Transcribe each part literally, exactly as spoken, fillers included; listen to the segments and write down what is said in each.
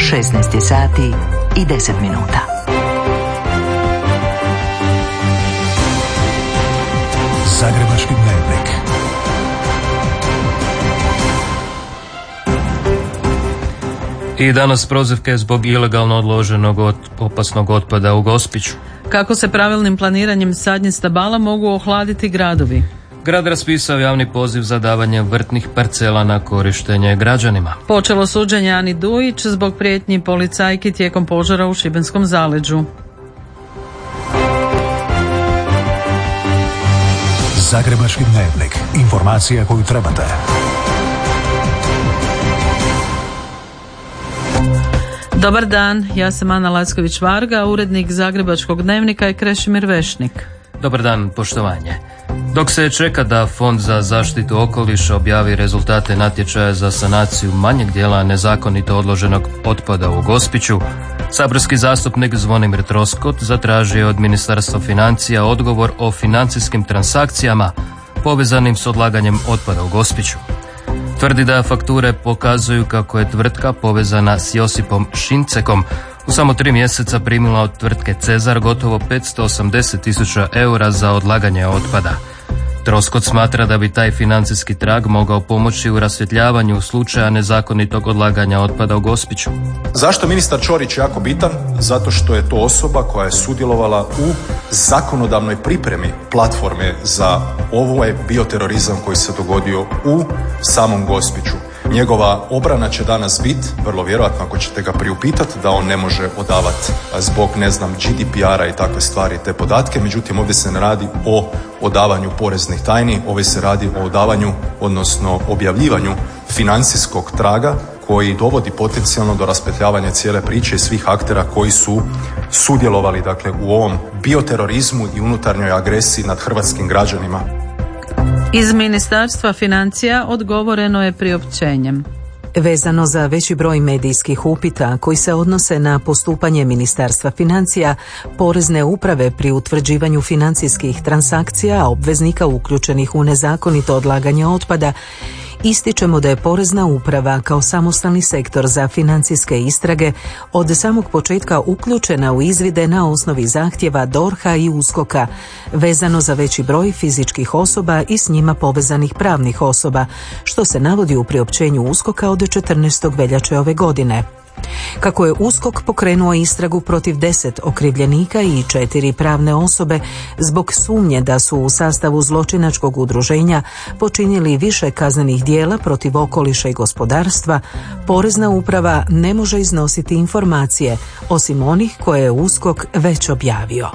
šesnaest sati i deset minuta. Zagrebački dnevnik. I danas prozivke zbog ilegalno odloženog od opasnog otpada u Gospiću. Kako se pravilnim planiranjem sadnje stabala mogu ohladiti gradovi? Grad raspisao javni poziv za davanje vrtnih parcela na korištenje građanima. Počelo suđenje Ani Dujić zbog prijetnji policajki tijekom požara u Šibenskom zaleđu. Zagrebački dnevnik. Informacija koju trebate. Dobar dan, ja sam Ana Lacković-Varga, urednik Zagrebačkog dnevnika je Krešimir Vešnik. Dobar dan, poštovanje. Dok se čeka da Fond za zaštitu okoliša objavi rezultate natječaja za sanaciju manjeg dijela nezakonito odloženog otpada u Gospiću, saborski zastupnik Zvonimir Troskot zatražio je od Ministarstva financija odgovor o financijskim transakcijama povezanim s odlaganjem otpada u Gospiću. Tvrdi da fakture pokazuju kako je tvrtka povezana s Josipom Šincekom u samo tri mjeseca primila od tvrtke Cezar gotovo petsto osamdeset tisuća eura za odlaganje otpada. Troskot smatra da bi taj financijski trag mogao pomoći u rasvjetljavanju slučaja nezakonitog odlaganja otpada u Gospiću. Zašto ministar Ćorić jako bitan? Zato što je to osoba koja je sudjelovala u zakonodavnoj pripremi platforme za ovaj bioterorizam koji se dogodio u samom Gospiću. Njegova obrana će danas biti, vrlo vjerojatno ako ćete ga priupitati, da on ne može odavati zbog, ne znam, G D P R-a i takve stvari te podatke, međutim ovdje se ne radi o odavanju poreznih tajni, ovdje se radi o odavanju, odnosno objavljivanju financijskog traga koji dovodi potencijalno do raspetljavanja cijele priče i svih aktera koji su sudjelovali dakle u ovom bioterorizmu i unutarnjoj agresiji nad hrvatskim građanima. Iz Ministarstva financija odgovoreno je priopćenjem. Vezano za veći broj medijskih upita koji se odnose na postupanje Ministarstva financija, porezne uprave pri utvrđivanju financijskih transakcija obveznika uključenih u nezakonito odlaganje otpada, ističemo da je Porezna uprava kao samostalni sektor za financijske istrage od samog početka uključena u izvide na osnovi zahtjeva D O R H-a i U S K O K-a vezano za veći broj fizičkih osoba i s njima povezanih pravnih osoba, što se navodi u priopćenju U S K O K-a od četrnaestog veljače ove godine. Kako je U S K O K pokrenuo istragu protiv deset okrivljenika i četiri pravne osobe zbog sumnje da su u sastavu zločinačkog udruženja počinili više kaznenih dijela protiv okoliša i gospodarstva, Porezna uprava ne može iznositi informacije osim onih koje je U S K O K već objavio.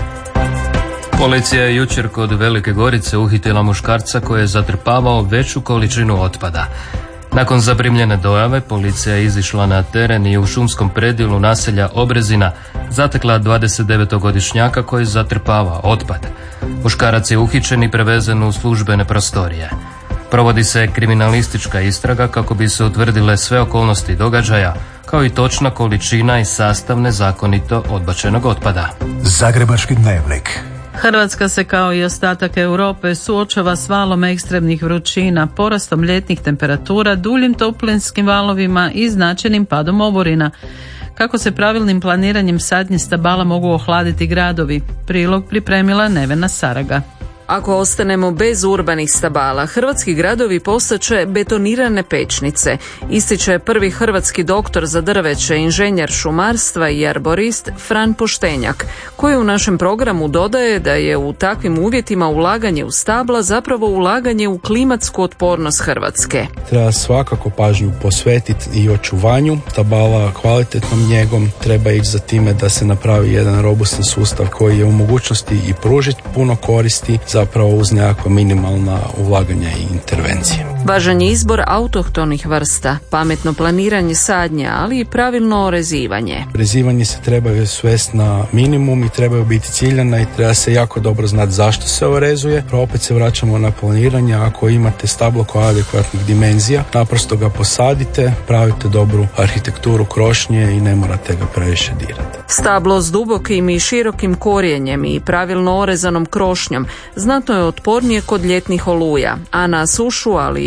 Policija je jučer kod Velike Gorice uhitila muškarca koji je zatrpavao veću količinu otpada. Nakon zaprimljene dojave, policija je izišla na teren i u šumskom predjelu naselja Obrezina zatekla dvadesetdevetogodišnjaka koji zatrpava otpad. Muškarac je uhićen i prevezen u službene prostorije. Provodi se kriminalistička istraga kako bi se utvrdile sve okolnosti događaja, kao i točna količina i sastav nezakonito odbačenog otpada. Zagrebački dnevnik. Hrvatska se kao i ostatak Europe suočava s valom ekstremnih vrućina, porastom ljetnih temperatura, duljim toplinskim valovima i značajnim padom oborina. Kako se pravilnim planiranjem sadnje stabala mogu ohladiti gradovi? Prilog pripremila Nevena Saraga. Ako ostanemo bez urbanih stabala, hrvatski gradovi postaće betonirane pećnice, ističe prvi hrvatski doktor za drveće, inženjer šumarstva i arborist Fran Poštenjak, koji u našem programu dodaje da je u takvim uvjetima ulaganje u stabla zapravo ulaganje u klimatsku otpornost Hrvatske. Treba svakako pažnju posvetiti i očuvanju stabala, kvalitetnom njegom, treba ići za time da se napravi jedan robustan sustav koji je u mogućnosti i pružiti puno koristi, zapravo uz nekakva minimalna ulaganja i intervencije. Važan je izbor autohtonih vrsta, pametno planiranje sadnje, ali i pravilno orezivanje. Orezivanje se trebaju svesti na minimum i trebaju biti ciljana i treba se jako dobro znati zašto se orezuje. Opet se vraćamo na planiranje. Ako imate stablo koje je adekvatnih dimenzija, naprosto ga posadite, pravite dobru arhitekturu krošnje i ne morate ga previše dirati. Stablo s dubokim i širokim korijenjem i pravilno orezanom krošnjom znatno je otpornije kod ljetnih oluja, a na sušu, ali i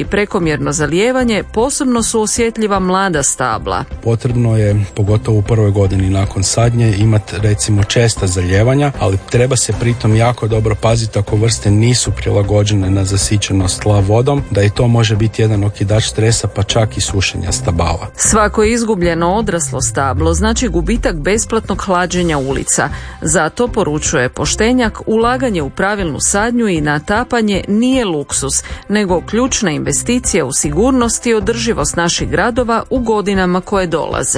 i prekomjerno zalijevanje posebno su osjetljiva mlada stabla. Potrebno je, pogotovo u prvoj godini nakon sadnje, imati recimo česta zalijevanja, ali treba se pritom jako dobro paziti ako vrste nisu prilagođene na zasićenost tla vodom, da i to može biti jedan okidač stresa, pa čak i sušenja stabala. Svako izgubljeno odraslo stablo znači gubitak besplatnog hlađenja ulica. Zato, poručuje Poštenjak, ulaganje u pravilnu sadnju i natapanje nije luksus, nego ključna investicija u sigurnost i održivost naših gradova u godinama koje dolaze.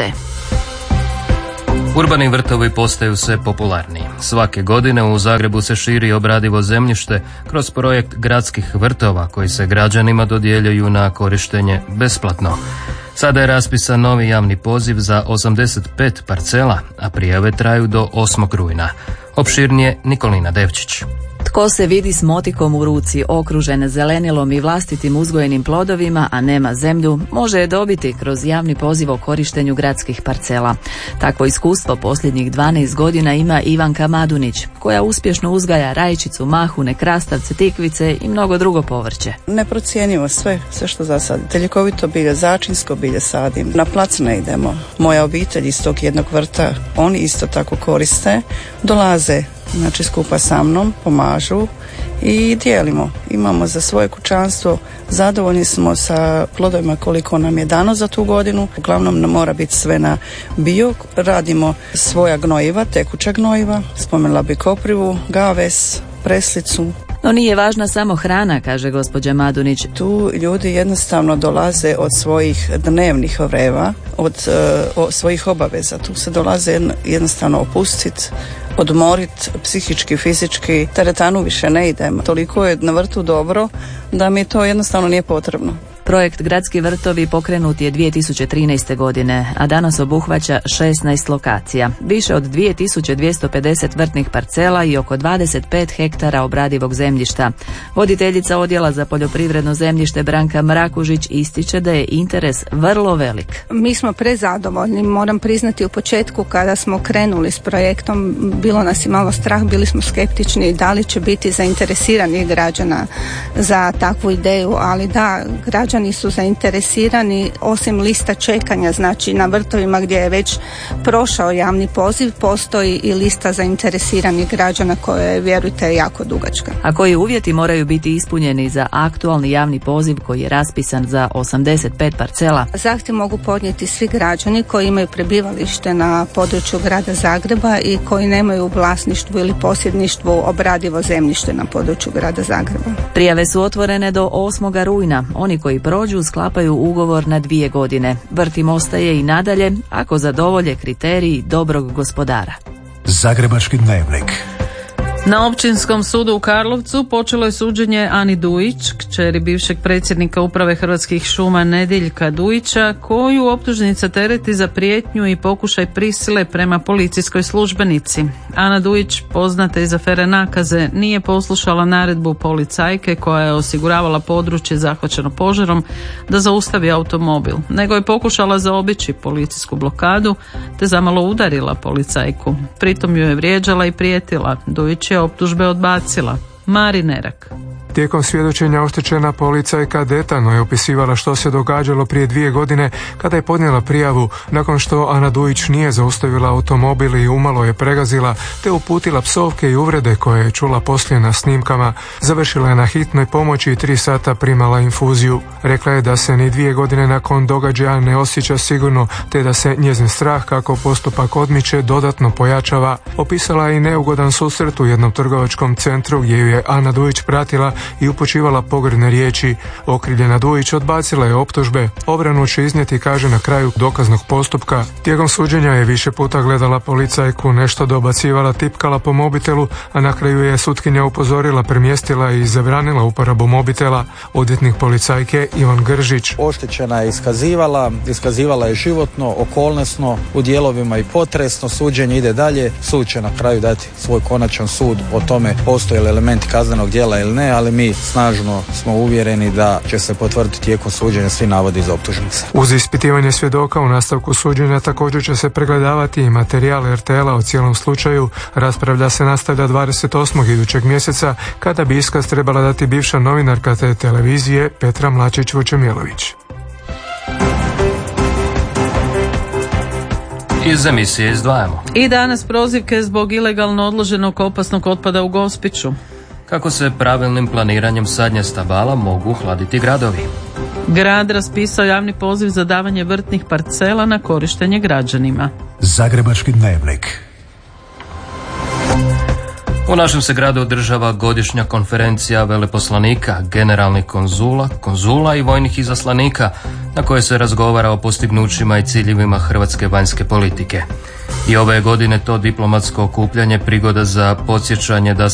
Urbani vrtovi postaju sve popularniji. Svake godine u Zagrebu se širi obradivo zemljište kroz projekt gradskih vrtova koji se građanima dodjeljuju na korištenje besplatno. Sada je raspisan novi javni poziv za osamdeset pet parcela, a prijave traju do osmog rujna. Opširnije Nikolina Devčić. Tko se vidi s motikom u ruci, okružen zelenilom i vlastitim uzgojenim plodovima, a nema zemlju, može je dobiti kroz javni poziv o korištenju gradskih parcela. Takvo iskustvo posljednjih dvanaest godina ima Ivanka Madunić, koja uspješno uzgaja rajčicu, mahune, krastavce, tikvice i mnogo drugo povrće. Neprocijenjivo sve, sve što zasadite. Ljekovito bilje, začinsko bilje sadim. Na plac ne idemo. Moja obitelj iz tog jednog vrta, oni isto tako koriste, dolaze znači skupa sa mnom, pomažu i dijelimo. Imamo za svoje kućanstvo, zadovoljni smo sa plodovima koliko nam je dano za tu godinu. Uglavnom nam mora biti sve na bio. Radimo svoja gnojiva, tekuća gnojiva, spomenula bi koprivu, gaves, preslicu. No nije važna samo hrana, kaže gospođa Madunić. Tu ljudi jednostavno dolaze od svojih dnevnih vreva, od uh, svojih obaveza. Tu se dolaze jednostavno opustiti, odmorit psihički, fizički. Teretanu više ne idem. Toliko je na vrtu dobro da mi to jednostavno nije potrebno. Projekt Gradski vrtovi pokrenut je dvije tisuće trinaeste. godine, a danas obuhvaća šesnaest lokacija, više od dvije tisuće dvjesto pedeset vrtnih parcela i oko dvadeset pet hektara obradivog zemljišta. Voditeljica odjela za poljoprivredno zemljište Branka Mrakužić ističe da je interes vrlo velik. Mi smo prezadovoljni, moram priznati u početku kada smo krenuli s projektom, bilo nas i malo strah, bili smo skeptični da li će biti zainteresirani građana za takvu ideju, ali da, građani su zainteresirani, osim lista čekanja, znači na vrtovima gdje je već prošao javni poziv, postoji i lista zainteresiranih građana koja je, vjerujte, jako dugačka. A koji uvjeti moraju biti ispunjeni za aktualni javni poziv koji je raspisan za osamdeset pet parcela? Zahtjev mogu podnijeti svi građani koji imaju prebivalište na području grada Zagreba i koji nemaju u vlasništvu ili posjedništvu obradivo zemljište na području grada Zagreba. Prijave su otvorene do osmog rujna. Oni koji prođu sklapaju ugovor na dvije godine. Vrt im ostaje i nadalje ako zadovolje kriteriji dobrog gospodara. Zagrebački dnevnik. Na Općinskom sudu u Karlovcu počelo je suđenje Ani Dujić, kćeri bivšeg predsjednika uprave Hrvatskih šuma Nediljka Dujića, koju optužnica tereti za prijetnju i pokušaj prisile prema policijskoj službenici. Ana Dujić, poznata iz afere Nakaze, nije poslušala naredbu policajke koja je osiguravala područje zahvaćeno požarom da zaustavi automobil, nego je pokušala zaobići policijsku blokadu te zamalo udarila policajku. Pritom ju je vrijeđala i prijetila. Dujić je optužbe odbacila. Mari Nerak. Tijekom svjedočenja oštećena policajka detaljno je opisivala što se događalo prije dvije godine kada je podnijela prijavu nakon što Ana Dujić nije zaustavila automobil i umalo je pregazila te uputila psovke i uvrede koje je čula poslije na snimkama. Završila je na hitnoj pomoći i tri sata primala infuziju. Rekla je da se ni dvije godine nakon događaja ne osjeća sigurno te da se njezin strah kako postupak odmiče dodatno pojačava. Opisala je i neugodan susret u jednom trgovačkom centru gdje ju je Ana Dujić pratila i upućivala pogrdne riječi. Okrivljena Dujić odbacila je optužbe. Obranu će iznijeti, kaže, na kraju dokaznog postupka. Tijekom suđenja je više puta gledala policajku, nešto dobacivala, tipkala po mobitelu, a na kraju je sutkinja upozorila, premjestila i zabranila uporabu mobitela. Odvjetnik policajke Ivan Gržić. Oštećena je iskazivala, iskazivala je životno, okolnosno, u dijelovima i potresno. Suđenje ide dalje. Sud će na kraju dati svoj konačan sud o tome postoje li elementi kaznenog djela ili ne, ali mi snažno smo uvjereni da će se potvrditi tijekom suđenja svi navodi iz optužnice. Uz ispitivanje svjedoka u nastavku suđenja također će se pregledavati i materijal er te el-a o cijelom slučaju. Raspravlja se nastavlja dvadeset osmog idućeg mjeseca kada bi iskaz trebala dati bivša novinarka te televizije Petra Mlačić-Vučemilović. Iz emisije izdvajamo. I danas prozivke zbog ilegalno odloženog opasnog otpada u Gospiću. Kako se pravilnim planiranjem sadnje stabala mogu hladiti gradovi. Grad raspisao javni poziv za davanje vrtnih parcela na korištenje građanima. Zagrebački dnevnik. U našem se gradu održava godišnja konferencija veleposlanika, generalnih konzula, konzula i vojnih izaslanika na kojoj se razgovara o postignućima i ciljevima hrvatske vanjske politike. I ove godine to diplomatsko okupljanje prigoda za podsjećanje da